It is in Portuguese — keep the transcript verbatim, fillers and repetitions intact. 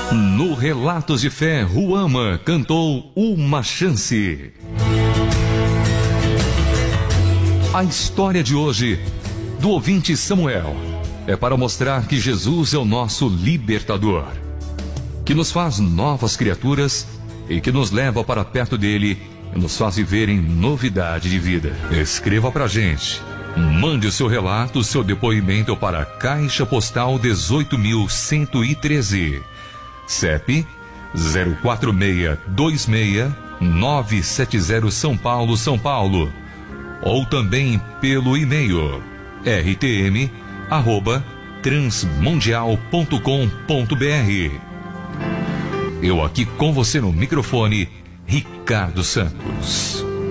No Relatos de Fé, Ruama cantou Uma Chance. A história de hoje, do ouvinte Samuel, é para mostrar que Jesus é o nosso libertador, que nos faz novas criaturas e que nos leva para perto dele e nos faz viver em novidade de vida. Escreva pra gente. Mande o seu relato, o seu depoimento para a Caixa Postal dezoito mil cento e treze. C E P zero quatro seis dois seis nove sete zero São Paulo, São Paulo. Ou também pelo e-mail r t m arroba transmundial ponto com ponto b r. Eu aqui com você no microfone, Ricardo Santos.